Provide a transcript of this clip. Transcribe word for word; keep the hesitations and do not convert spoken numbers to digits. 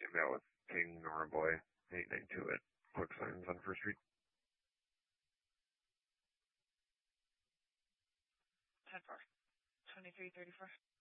came out with King Nora Boy, eight nine two at Quick Signs on First Street. ten four. twenty-three thirty-four.